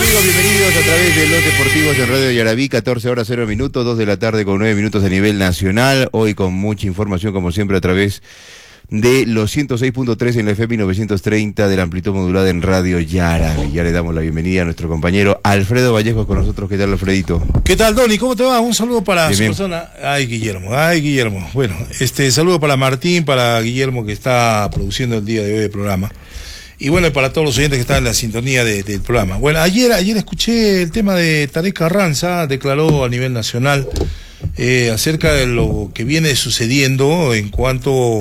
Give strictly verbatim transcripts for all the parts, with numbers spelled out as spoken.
amigos? Bienvenidos a través de Los Deportivos en Radio Yarabí, catorce horas cero minutos, dos de la tarde con nueve minutos a nivel nacional. Hoy con mucha información, como siempre, a través de los ciento seis punto tres en la F M y novecientos treinta de la amplitud modulada en Radio Yarabí. Ya le damos la bienvenida a nuestro compañero Alfredo Vallejo con nosotros. ¿Qué tal, Alfredito? ¿Qué tal, Doni? ¿Cómo te va? Un saludo para bien, su bien. persona. Ay, Guillermo, ay, Guillermo. Bueno, este saludo para Martín, para Guillermo, que está produciendo el día de hoy el programa. Y bueno, para todos los oyentes que están en la sintonía de, del programa. Bueno, ayer ayer escuché el tema de Tarek Carranza, declaró a nivel nacional eh, acerca de lo que viene sucediendo en cuanto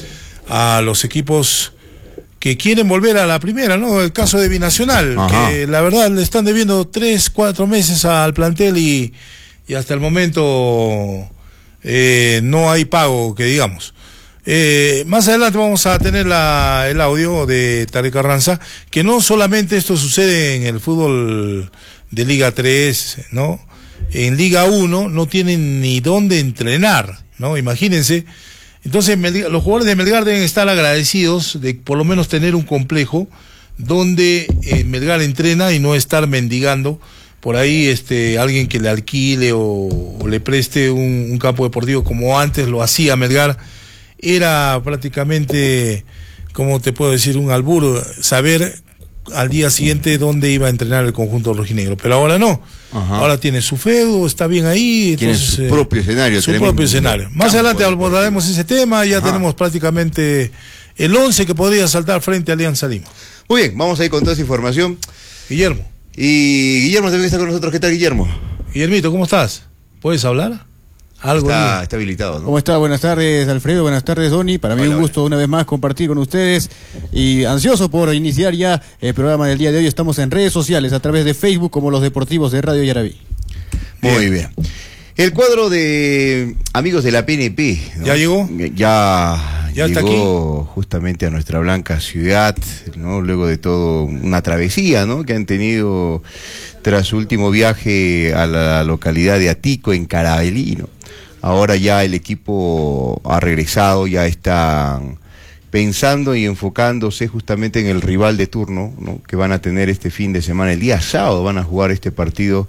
a los equipos que quieren volver a la primera, ¿no? El caso de Binacional, Ajá. que la verdad le están debiendo tres, cuatro meses al plantel y, y hasta el momento eh, no hay pago, que digamos. Eh, más adelante vamos a tener la, el audio de Tarek Carranza, que no solamente esto sucede en el fútbol de Liga tres, ¿no? En Liga uno no tienen ni dónde entrenar, ¿no? Imagínense. Entonces los jugadores de Melgar deben estar agradecidos de por lo menos tener un complejo donde eh, Melgar entrena y no estar mendigando por ahí este alguien que le alquile o, o le preste un, un campo deportivo como antes lo hacía Melgar. Era prácticamente, como te puedo decir, un albur, saber al día siguiente dónde iba a entrenar el conjunto rojinegro, pero ahora no. Ajá. Ahora tiene su feudo, está bien ahí. Tiene entonces, su propio escenario. Su propio escenario. Más adelante abordaremos ese tema, ya Ajá. tenemos prácticamente el once que podría saltar frente a Alianza Lima. Muy bien, vamos a ir con toda esa información. Guillermo. Y Guillermo también está con nosotros. ¿Qué tal, Guillermo? Guillermito, ¿cómo estás? ¿Puedes hablar? Algo está, está habilitado, ¿no? ¿Cómo está? Buenas tardes, Alfredo, buenas tardes, Doni. Para mí hola, un gusto hola. una vez más compartir con ustedes y ansioso por iniciar ya el programa del día de hoy. Estamos en redes sociales a través de Facebook como Los Deportivos de Radio Yarabí. Muy bien. El cuadro de amigos de la P N P, ¿no? ¿Ya llegó? Ya, ¿Ya llegó está aquí? Justamente a nuestra blanca ciudad, ¿no? Luego de todo una travesía, ¿no? Que han tenido tras su último viaje a la localidad de Atico, en Carabelino. Ahora ya el equipo ha regresado, ya están pensando y enfocándose justamente en el rival de turno, ¿no? Que van a tener este fin de semana. El día sábado van a jugar este partido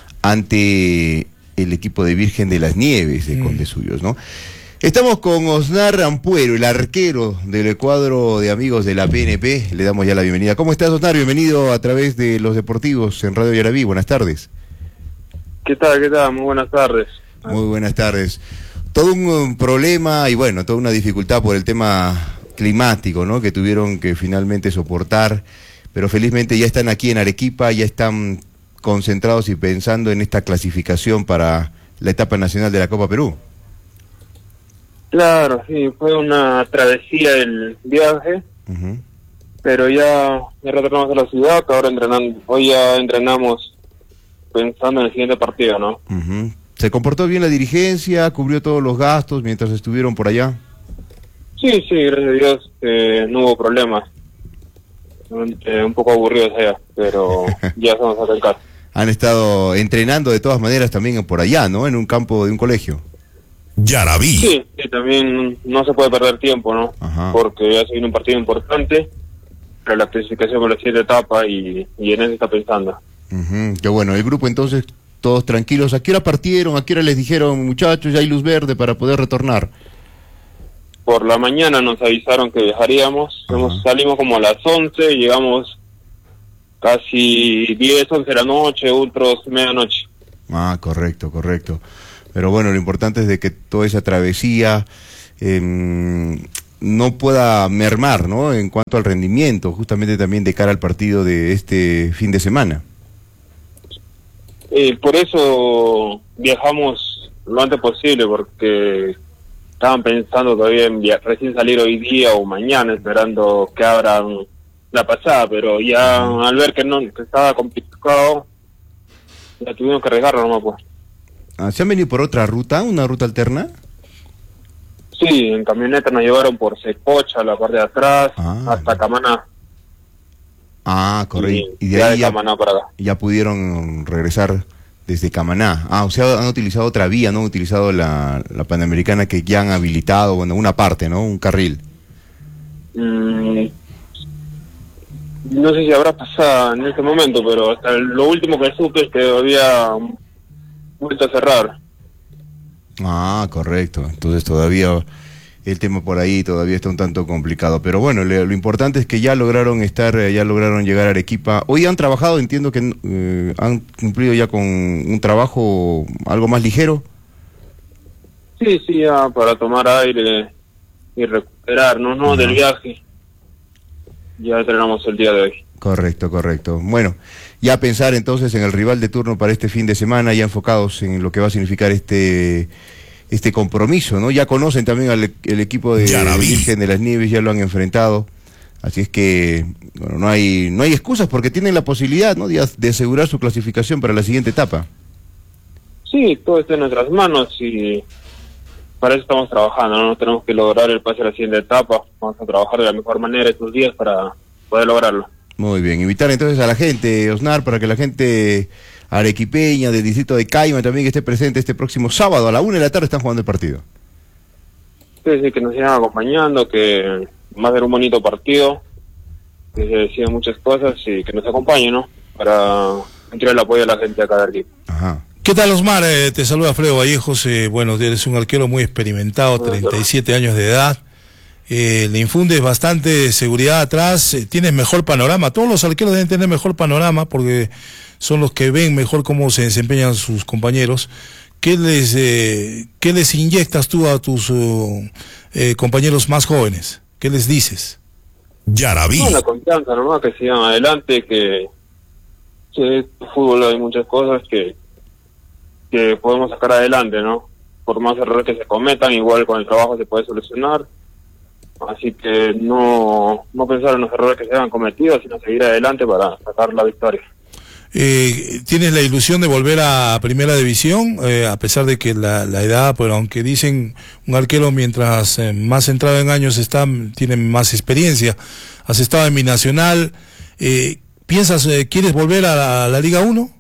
ante el equipo de Virgen de las Nieves de mm. Condesuyos, ¿no? Estamos con Osnar Ampuero, el arquero del cuadro de amigos de la P N P. Le damos ya la bienvenida. ¿Cómo estás, Osnar? Bienvenido a través de Los Deportivos en Radio Yarabí. Buenas tardes. ¿Qué tal? ¿Qué tal? Muy buenas tardes. Muy buenas tardes. Todo un, un problema y bueno, toda una dificultad por el tema climático, ¿no? Que tuvieron que finalmente soportar, pero felizmente ya están aquí en Arequipa, ya están concentrados y pensando en esta clasificación para la etapa nacional de la Copa Perú. Claro, sí, fue una travesía el viaje, uh-huh. pero ya, ya retornamos a la ciudad, ahora entrenando, hoy ya entrenamos pensando en el siguiente partido, ¿no? Uh-huh. ¿Se comportó bien la dirigencia? ¿Cubrió todos los gastos mientras estuvieron por allá? Sí, sí, gracias a Dios eh, no hubo problemas. Eh, un poco aburridos allá, pero ya estamos acá en casa. Han estado entrenando de todas maneras también por allá, ¿no? En un campo de un colegio. Yarabí. Sí, sí, también no se puede perder tiempo, ¿no? Ajá. Porque ya se viene un partido importante, pero la clasificación por la siguiente etapa y, y en eso está pensando. Uh-huh. Qué bueno, el grupo entonces... Todos tranquilos. ¿A qué hora partieron? ¿A qué hora les dijeron, muchachos, ya hay luz verde para poder retornar? Por la mañana nos avisaron que viajaríamos. Hemos, salimos como a las once, llegamos casi diez, once de la noche, otros medianoche. Ah, correcto, correcto. Pero bueno, lo importante es de que toda esa travesía eh, no pueda mermar, ¿no? En cuanto al rendimiento, justamente también de cara al partido de este fin de semana. Eh, por eso viajamos lo antes posible, porque estaban pensando todavía en recién salir hoy día o mañana, esperando que abran la pasada, pero ya uh-huh. al ver que no que estaba complicado, ya tuvimos que arriesgarlo nomás, pues. Ah, ¿se han venido por otra ruta, una ruta alterna? Sí, en camioneta nos llevaron por Secocha, la parte de atrás, ah, hasta Camaná. Ah, correcto. Y, y de, de ahí de ya, Camaná para acá. ya pudieron regresar desde Camaná. Ah, o sea, han utilizado otra vía, no han utilizado la, la Panamericana que ya han habilitado, bueno, una parte, ¿no? Un carril. Mm, no sé si habrá pasado en este momento, pero hasta lo último que supe es que había vuelto a cerrar. Ah, correcto. Entonces todavía el tema por ahí todavía está un tanto complicado. Pero bueno, le, lo importante es que ya lograron estar, ya lograron llegar a Arequipa. Hoy han trabajado, entiendo que eh, han cumplido ya con un trabajo algo más ligero. Sí, sí, ya para tomar aire y recuperarnos, ¿no? Uh-huh. Del viaje. Ya entrenamos el día de hoy. Correcto, correcto. Bueno, ya pensar entonces en el rival de turno para este fin de semana, ya enfocados en lo que va a significar este este compromiso, ¿no? Ya conocen también al el equipo de Virgen de las Nieves, ya lo han enfrentado, así es que bueno, no hay no hay excusas porque tienen la posibilidad, ¿no? de, de asegurar su clasificación para la siguiente etapa. Sí, todo está en nuestras manos y para eso estamos trabajando, ¿no? Tenemos que lograr el pase a la siguiente etapa, vamos a trabajar de la mejor manera estos días para poder lograrlo. Muy bien, invitar entonces a la gente, Osnar, para que la gente arequipeña del distrito de Caima también esté presente este próximo sábado a la una de la tarde. Están jugando el partido. Sí, sí, que nos sigan acompañando, que va a ser un bonito partido, que se deciden muchas cosas y que nos acompañen, ¿no? Para entregar el apoyo a la gente acá de Arequipa. Ajá. ¿Qué tal, Osmar? Eh, te saluda Alfredo Vallejos. Eh, bueno, eres un arquero muy experimentado, treinta y siete años de edad. Eh, le infundes bastante seguridad atrás, eh, tienes mejor panorama. Todos los arqueros deben tener mejor panorama porque son los que ven mejor cómo se desempeñan sus compañeros. ¿Qué les, eh, qué les inyectas tú a tus uh, eh, compañeros más jóvenes? ¿Qué les dices? Yarabí. No, la confianza nomás, que sigan adelante, que, que en fútbol hay muchas cosas que, que podemos sacar adelante, ¿no? Por más errores que se cometan, igual con el trabajo se puede solucionar. Así que no, no pensar en los errores que se hayan cometido, sino seguir adelante para sacar la victoria. Eh, ¿Tienes la ilusión de volver a Primera División? Eh, a pesar de que la, la edad, pero aunque dicen un arquero mientras eh, más centrado en años está, tiene más experiencia. Has estado en Binacional. Eh, ¿Piensas, eh, quieres volver a la, a la Liga uno?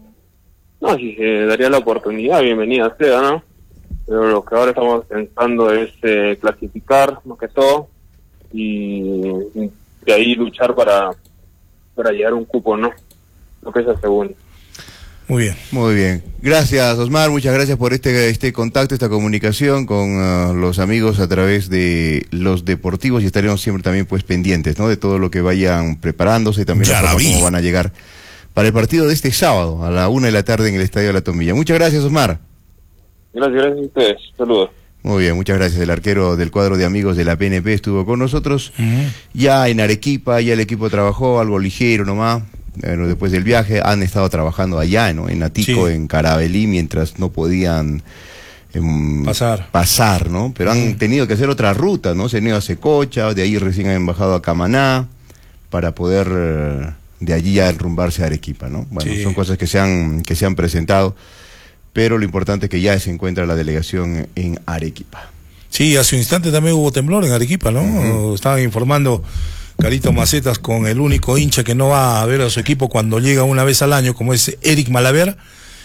No, si se daría la oportunidad, bienvenida sea, ¿no? Pero lo que ahora estamos pensando es eh, clasificar, más que todo, y, y de ahí luchar para, para llegar a un cupo, ¿no? Lo que es el segundo. Muy bien. Muy bien. Gracias, Osmar. Muchas gracias por este este contacto, esta comunicación con uh, los amigos a través de los deportivos y estaremos siempre también pues pendientes, ¿no? De todo lo que vayan preparándose, también la forma cómo van a llegar para el partido de este sábado a la una de la tarde en el Estadio de la Tomilla. Muchas gracias, Osmar. Gracias, gracias a ustedes. Saludos. Muy bien, muchas gracias. El arquero del cuadro de amigos de la P N P estuvo con nosotros. Uh-huh. Ya en Arequipa, ya el equipo trabajó algo ligero nomás. Bueno, después del viaje han estado trabajando allá, ¿no? En Atico, sí. En Carabelí, mientras no podían eh, pasar. pasar, ¿no? Pero uh-huh. han tenido que hacer otra ruta, ¿no? Se han ido a Secocha, de ahí recién han bajado a Camaná para poder eh, de allí ya enrumbarse a Arequipa, ¿no? Bueno, sí. Son cosas que se han que se han presentado. Pero lo importante es que ya se encuentra la delegación en Arequipa. Sí, hace un instante también hubo temblor en Arequipa, ¿no? Uh-huh. Estaban informando Carito Macetas con el único hincha que no va a ver a su equipo cuando llega una vez al año, como es Eric Malaver,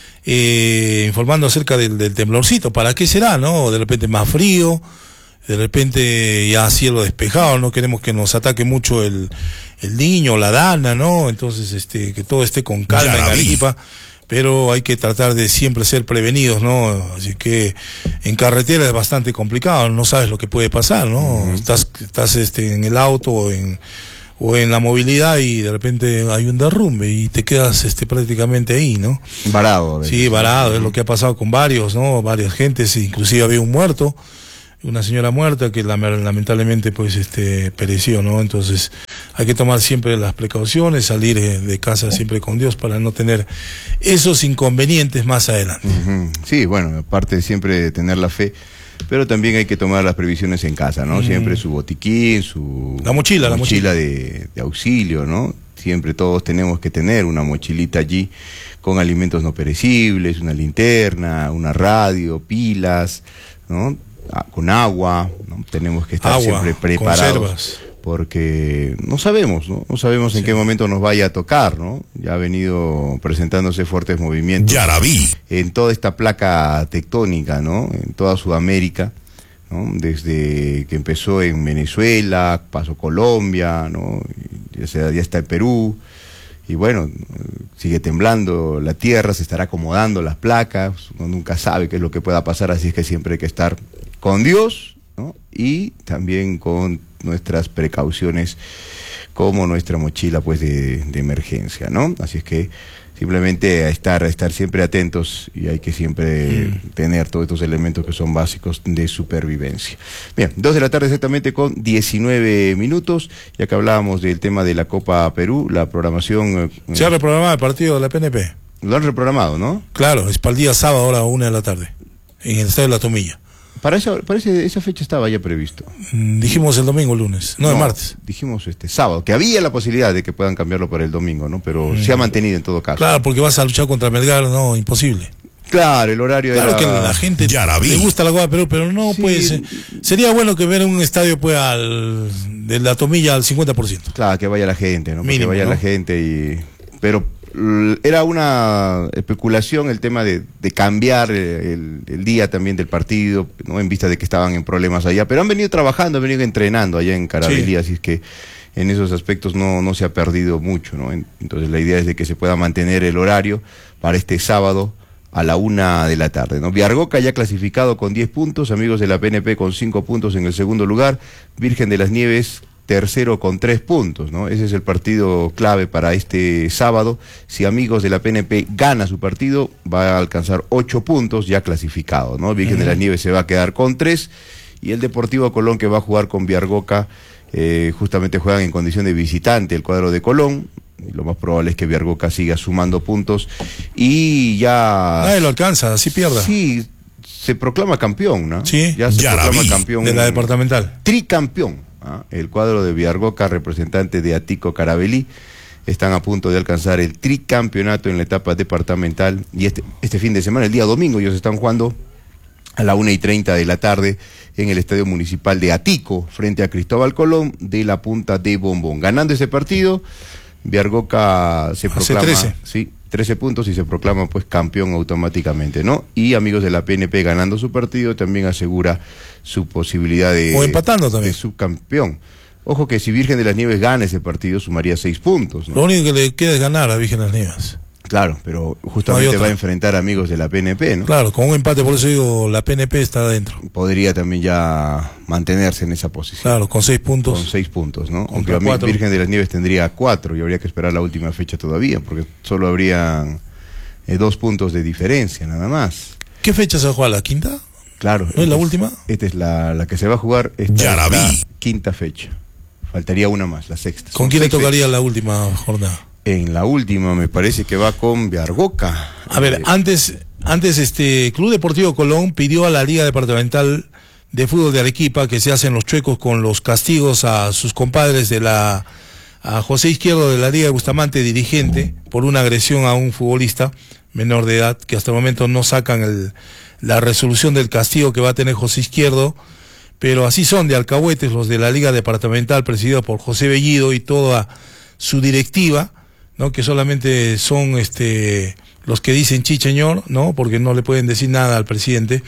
eh, informando acerca del, del temblorcito. ¿Para qué será, no? De repente más frío, de repente ya cielo despejado, no queremos que nos ataque mucho el, el niño, la dana, ¿no? Entonces, este, que todo esté con calma en Arequipa. Pero hay que tratar de siempre ser prevenidos, ¿no? Así que en carretera es bastante complicado, no sabes lo que puede pasar, ¿no? Uh-huh. Estás, estás este, en el auto o en, o en la movilidad y de repente hay un derrumbe y te quedas este, prácticamente ahí, ¿no? Varado. Sí, varado, uh-huh. Es lo que ha pasado con varios, ¿no? Varias gentes, inclusive había un muerto, una señora muerta que lamentablemente pues este pereció, ¿no? Entonces hay que tomar siempre las precauciones, salir de casa siempre con Dios para no tener esos inconvenientes más adelante. Uh-huh. Sí, bueno, aparte de siempre tener la fe, pero también hay que tomar las previsiones en casa, ¿no? Uh-huh. Siempre su botiquín, su la mochila, la mochila, mochila. De, de auxilio, ¿no? Siempre todos tenemos que tener una mochilita allí con alimentos no perecibles, una linterna, una radio, pilas, ¿no? Con agua, ¿no? Tenemos que estar agua, siempre preparados, conservas. Porque no sabemos, ¿no? No sabemos en sí. qué momento nos vaya a tocar, ¿no? Ya ha venido presentándose fuertes movimientos Yarabí. En toda esta placa tectónica, ¿no? En toda Sudamérica, ¿no? Desde que empezó en Venezuela, pasó Colombia, ¿no? Ya, sea, ya está en Perú, y bueno, sigue temblando la tierra, se estará acomodando las placas, uno nunca sabe qué es lo que pueda pasar, así es que siempre hay que estar con Dios, ¿no? Y también con nuestras precauciones, como nuestra mochila pues de, de emergencia, ¿no? Así es que simplemente a estar, a estar siempre atentos, y hay que siempre mm. tener todos estos elementos que son básicos de supervivencia. Bien, dos de la tarde exactamente con diecinueve minutos, ya que hablábamos del tema de la Copa Perú, la programación... Eh, Se ha reprogramado el partido de la P N P. Lo han reprogramado, ¿no? Claro, es para el día sábado, ahora a una de la tarde, en el Estadio de La Tomilla. Para esa, para ese, esa fecha estaba ya previsto. Mm, dijimos el domingo, el lunes, no, no el martes. Dijimos este sábado, que había la posibilidad de que puedan cambiarlo para el domingo, ¿no? Pero mm. se ha mantenido en todo caso. Claro, porque vas a luchar contra Melgar, no, imposible. Claro, el horario claro era... que la gente le gusta la Copa Perú, pero no sí. puede ser. Sería bueno que ver un estadio pues al de La Tomilla al cincuenta por ciento. Claro, que vaya la gente, ¿no? Mínimo, que vaya ¿no? la gente y... Pero era una especulación el tema de, de cambiar el, el día también del partido, ¿no? En vista de que estaban en problemas allá, pero han venido trabajando, han venido entrenando allá en Carabalí, sí. Así es que en esos aspectos no, no se ha perdido mucho, ¿no? Entonces la idea es de que se pueda mantener el horario para este sábado a la una de la tarde, ¿no? Viargoca ya clasificado con diez puntos, Amigos de la P N P con cinco puntos en el segundo lugar, Virgen de las Nieves tercero con tres puntos, ¿no? Ese es el partido clave para este sábado. Si Amigos de la P N P gana su partido, va a alcanzar ocho puntos ya clasificado, ¿no? Virgen uh-huh. de las Nieves se va a quedar con tres, y el Deportivo Colón, que va a jugar con Viargoca, eh, justamente juegan en condición de visitante el cuadro de Colón. Y lo más probable es que Viargoca siga sumando puntos y ya... Nadie lo alcanza, así pierda. Sí, se proclama campeón, ¿no? Sí, ya se ya proclama campeón. De la departamental. Tricampeón. ¿Ah? El cuadro de Viargoca, representante de Atico Carabalí, están a punto de alcanzar el tricampeonato en la etapa departamental, y este, este fin de semana, el día domingo, ellos están jugando a la una y treinta de la tarde en el Estadio Municipal de Atico, frente a Cristóbal Colón de la Punta de Bombón. Ganando ese partido, Viargoca se proclama... trece. Sí, trece puntos y se proclama pues campeón automáticamente, ¿no? Y Amigos de la P N P, ganando su partido, también asegura su posibilidad de, o empatando también, de subcampeón. Ojo que si Virgen de las Nieves gana ese partido, sumaría seis puntos, ¿no? Lo único que le queda es ganar a Virgen de las Nieves. Claro, pero justamente no va a enfrentar a Amigos de la P N P, ¿no? Claro, con un empate, por eso digo, la P N P está adentro. Podría también ya mantenerse en esa posición. Claro, con seis puntos. Con seis puntos, ¿no? Aunque cuatro. Virgen de las Nieves tendría cuatro, y habría que esperar la última fecha todavía, porque solo habrían eh, dos puntos de diferencia, nada más. ¿Qué fecha se va a jugar? ¿La quinta? Claro. ¿No es la última? Esta es la, la que se va a jugar, esta ya la es vi. La quinta fecha. Faltaría una más, la sexta. ¿Con quién le tocaría fechas. La última jornada? En la última me parece que va con Viargoca. A ver, eh, antes, antes este Club Deportivo Colón pidió a la Liga Departamental de Fútbol de Arequipa que se hacen los chuecos con los castigos a sus compadres de la, a José Izquierdo de la Liga de Bustamante, dirigente, por una agresión a un futbolista menor de edad, que hasta el momento no sacan el, la resolución del castigo que va a tener José Izquierdo, pero así son de alcahuetes los de la Liga Departamental, presidido por José Bellido y toda su directiva, ¿no? Que solamente son este los que dicen chicheñor, ¿no? Porque no le pueden decir nada al presidente.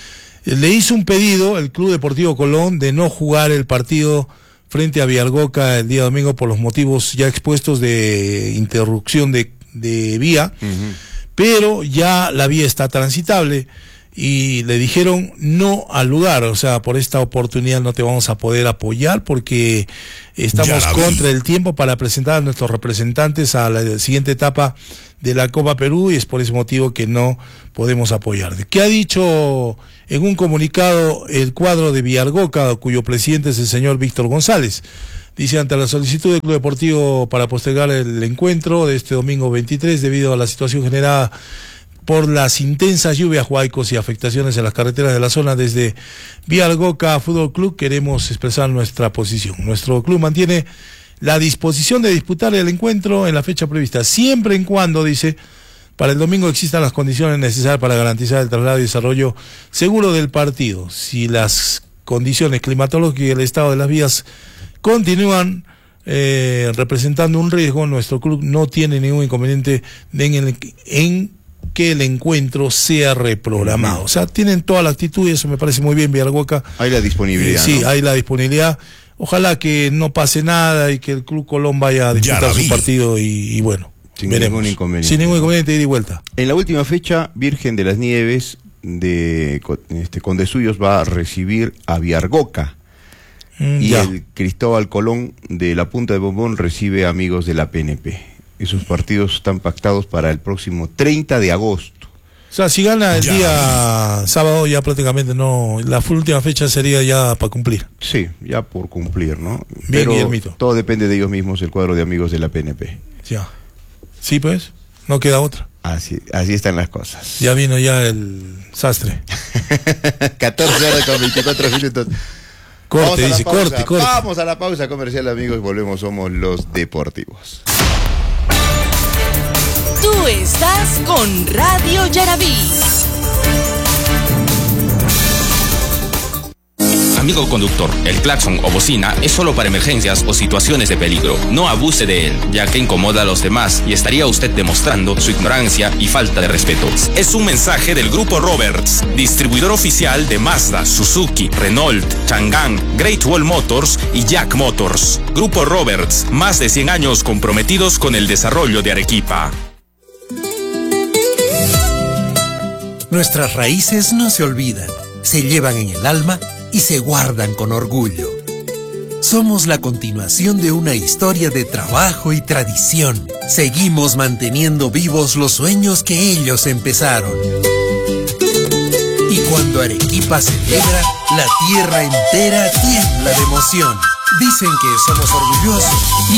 Le hizo un pedido el Club Deportivo Colón de no jugar el partido frente a Viargoca el día domingo por los motivos ya expuestos de interrupción de, de vía, uh-huh. Pero ya la vía está transitable y le dijeron no al lugar, o sea, por esta oportunidad no te vamos a poder apoyar porque estamos contra el tiempo para presentar a nuestros representantes a la siguiente etapa de la Copa Perú, y es por ese motivo que no podemos apoyar. ¿Qué ha dicho en un comunicado el cuadro de Viargoca, cuyo presidente es el señor Víctor González? Dice: ante la solicitud del Club Deportivo para postergar el encuentro de este domingo veintitrés debido a la situación generada por las intensas lluvias, huaicos y afectaciones en las carreteras de la zona, desde Viargoca Fútbol Club queremos expresar nuestra posición. Nuestro club mantiene la disposición de disputar el encuentro en la fecha prevista, siempre en cuando, dice, para el domingo existan las condiciones necesarias para garantizar el traslado y desarrollo seguro del partido. Si las condiciones climatológicas y el estado de las vías continúan eh, representando un riesgo, nuestro club no tiene ningún inconveniente en, el, en que el encuentro sea reprogramado. O sea, tienen toda la actitud y eso me parece muy bien, Villarhuaca. Hay la disponibilidad. Eh, sí, ¿no? hay la disponibilidad. Ojalá que no pase nada y que el Club Colón vaya a disputar su partido y, y bueno, sin veremos. ningún inconveniente. Sin ningún inconveniente, ida y vuelta. En la última fecha, Virgen de las Nieves de este, Condesuyos va a recibir a Viargoca. Mm, y ya. El Cristóbal Colón de la Punta de Bombón recibe a Amigos de la P N P. Esos partidos están pactados para el próximo treinta de agosto. O sea, si gana el ya. día sábado, ya prácticamente no. La última fecha sería ya para cumplir. Sí, ya por cumplir, ¿no? Bien, Pero Guillermito. Todo depende de ellos mismos, el cuadro de Amigos de la P N P. Ya. Sí, pues, no queda otra. Así, así están las cosas. Ya vino ya el sastre. catorce horas con veinticuatro minutos. Corte, dice, corte, corte. Vamos a la pausa comercial, amigos, y volvemos, somos los deportivos. Tú estás con Radio Yarabí. Amigo conductor, el claxon o bocina es solo para emergencias o situaciones de peligro. No abuse de él, ya que incomoda a los demás y estaría usted demostrando su ignorancia y falta de respeto. Es un mensaje del Grupo Roberts, distribuidor oficial de Mazda, Suzuki, Renault, Chang'an, Great Wall Motors y Jack Motors. Grupo Roberts, más de cien años comprometidos con el desarrollo de Arequipa. Nuestras raíces no se olvidan, se llevan en el alma y se guardan con orgullo. Somos la continuación de una historia de trabajo y tradición. Seguimos manteniendo vivos los sueños que ellos empezaron. Y cuando Arequipa celebra, la tierra entera tiembla de emoción. Dicen que somos orgullosos.